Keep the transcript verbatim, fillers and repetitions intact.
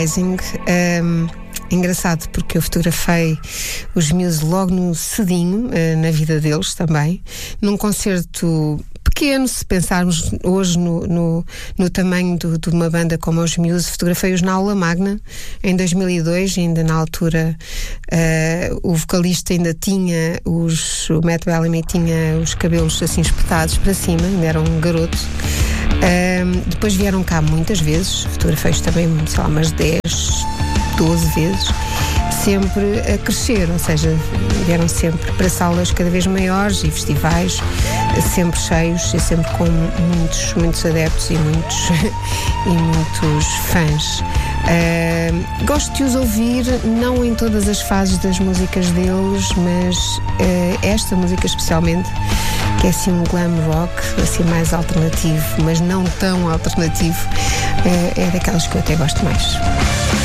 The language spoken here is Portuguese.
Um, engraçado porque eu fotografei os Muse logo no cedinho, uh, na vida deles também, num concerto pequeno, se pensarmos hoje no, no, no tamanho do, de uma banda como os Muse. Fotografei-os na Aula Magna em dois mil e dois, ainda na altura uh, o vocalista ainda tinha os, o Matt Bellamy tinha os cabelos assim espetados para cima, ainda era um garoto. Uh, depois vieram cá muitas vezes, fotografei-os também, sei lá, umas dez, doze vezes, sempre a crescer, ou seja, vieram sempre para salas cada vez maiores e festivais sempre cheios e sempre com muitos, muitos adeptos e muitos, e muitos fãs. Uh, gosto de os ouvir, não em todas as fases das músicas deles, mas uh, esta música especialmente, que é assim um glam rock, assim mais alternativo, mas não tão alternativo, uh, é daquelas que eu até gosto mais.